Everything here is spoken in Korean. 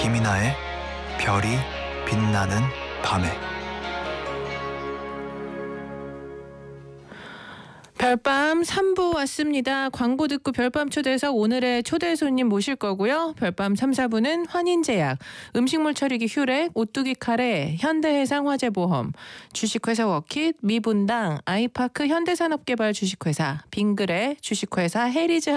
김이나의 별이 빛나는 밤에. 별밤 3부 왔습니다. 광고 듣고 별밤 초대석 오늘의 초대 손님 모실 거고요. 별밤 3, 4부는 환인제약, 음식물 처리기 휴렉, 오뚜기 카레, 현대해상 화재보험, 주식회사 워킷, 미분당, 아이파크 현대산업개발 주식회사, 빙그레 주식회사 해리즈